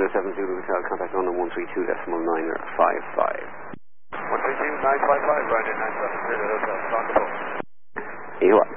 7 Zulu Hotel, contact on 132.955. 132.955, Ryanair 970 Hotel, Sandapore. You what?